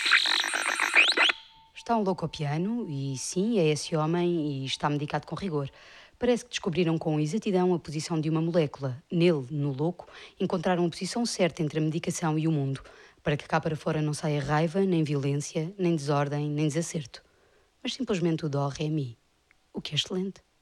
Está um louco ao piano e sim, é esse homem e está medicado com rigor. Parece que descobriram com exatidão a posição de uma molécula. Nele, no louco, encontraram a posição certa entre a medicação e o mundo, para que cá para fora não saia raiva, nem violência, nem desordem, nem desacerto. Mas simplesmente o dó, ré, mi. O que é excelente.